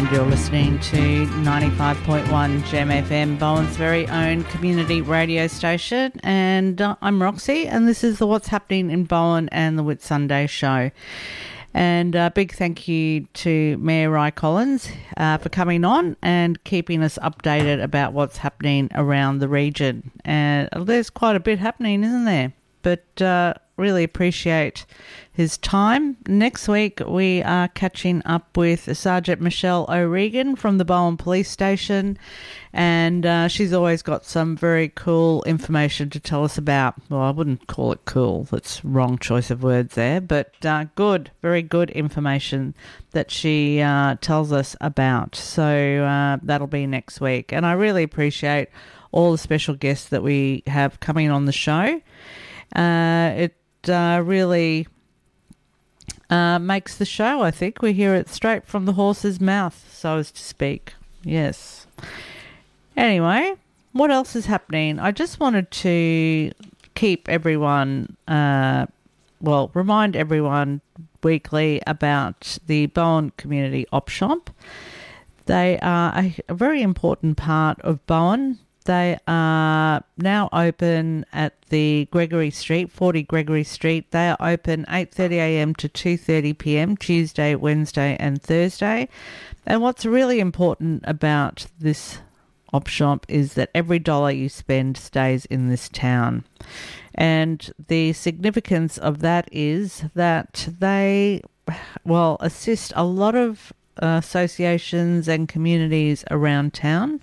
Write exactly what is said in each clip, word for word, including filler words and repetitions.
and you're listening to ninety-five point one Gem F M, Bowen's very own community radio station. And uh, I'm Roxy, and this is the What's Happening in Bowen and the Whitsunday show. And a uh, big thank you to Mayor Ry Collins uh, for coming on and keeping us updated about what's happening around the region. And there's quite a bit happening, isn't there? But uh, really appreciate his time. Next week we are catching up with Sergeant Michelle O'Regan from the Bowen Police Station, and uh, she's always got some very cool information to tell us about. Well, I wouldn't call it cool, that's wrong choice of words there, but uh, good, very good information that she uh, tells us about. So uh, that'll be next week, and I really appreciate all the special guests that we have coming on the show. Uh, it uh, really uh, makes the show, I think. We hear it straight from the horse's mouth, so as to speak. Yes. Anyway, what else is happening? I just wanted to keep everyone, uh, well, remind everyone weekly about the Bowen Community Op Shop. They are a, a very important part of Bowen. They are now open at the Gregory Street, forty Gregory Street. They are open eight thirty a m to two thirty p m, Tuesday, Wednesday and Thursday. And what's really important about this op shop is that every dollar you spend stays in this town. And the significance of that is that they, well, assist a lot of uh, associations and communities around town.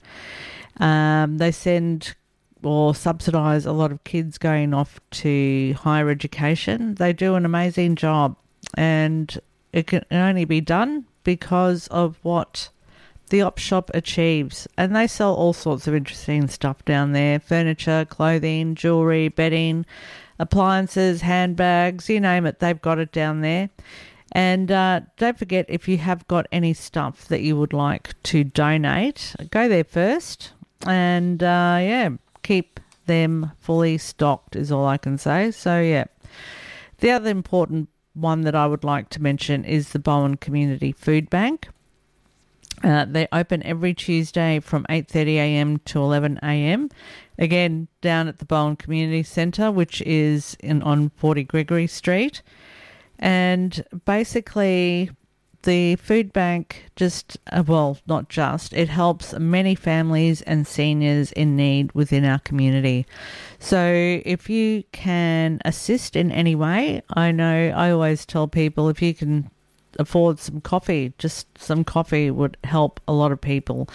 Um, they send or subsidise a lot of kids going off to higher education. They do an amazing job, and it can only be done because of what the op shop achieves. And they sell all sorts of interesting stuff down there: furniture, clothing, jewellery, bedding, appliances, handbags, you name it, they've got it down there. And uh, don't forget, if you have got any stuff that you would like to donate, go there first. And, uh, yeah, keep them fully stocked is all I can say. So, yeah. The other important one that I would like to mention is the Bowen Community Food Bank. Uh, they open every Tuesday from eight thirty a m to eleven a m Again, down at the Bowen Community Centre, which is in on forty Gregory Street. And basically, the food bank just, uh, well, not just, it helps many families and seniors in need within our community. So if you can assist in any way, I know I always tell people if you can afford some coffee, just some coffee would help a lot of people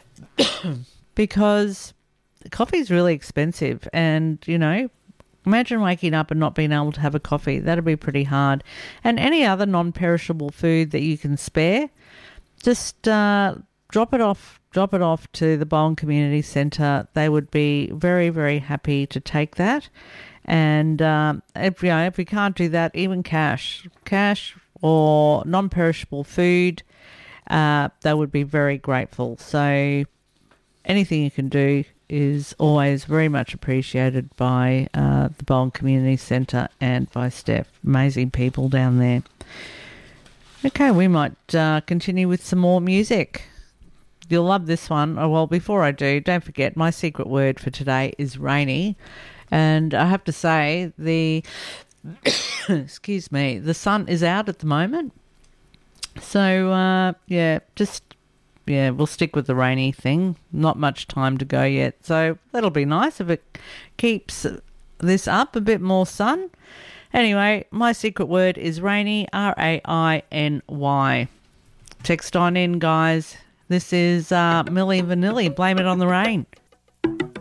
because coffee is really expensive, and, you know, imagine waking up and not being able to have a coffee. That'd be pretty hard. And any other non-perishable food that you can spare, just uh, drop it off. Drop it off to the Bowen Community Centre. They would be very, very happy to take that. And um, if you know, if we can't do that, even cash, cash or non-perishable food, uh, they would be very grateful. So anything you can do is always very much appreciated by uh, the Bowen Community Centre and by Steph. Amazing people down there. Okay, we might uh, continue with some more music. You'll love this one. Oh, well, before I do, don't forget my secret word for today is rainy. And I have to say, the excuse me, the sun is out at the moment. So, uh, yeah, just... yeah, we'll stick with the rainy thing. Not much time to go yet. So that'll be nice if it keeps this up, a bit more sun. Anyway, my secret word is rainy, R A I N Y. Text on in, guys. This is uh, Milli Vanilli. Blame it on the rain.